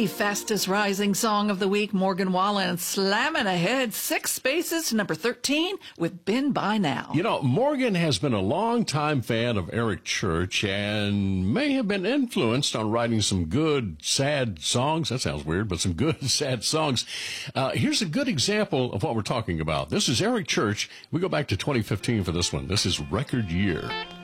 The fastest rising song of the week, Morgan Wallen slamming ahead 6 spaces to number 13 with Been By Now. You know, Morgan has been a longtime fan of Eric Church and may have been influenced on writing some good, sad songs. That sounds weird, but some good, sad songs. Here's a good example of what we're talking about. This is Eric Church. We go back to 2015 for this one. This is Record Year.